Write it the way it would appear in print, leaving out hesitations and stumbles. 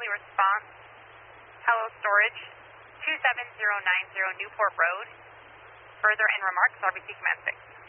Friendly response. Hello Storage, 27090 Newport Road. Further in remarks, RBC Command 6.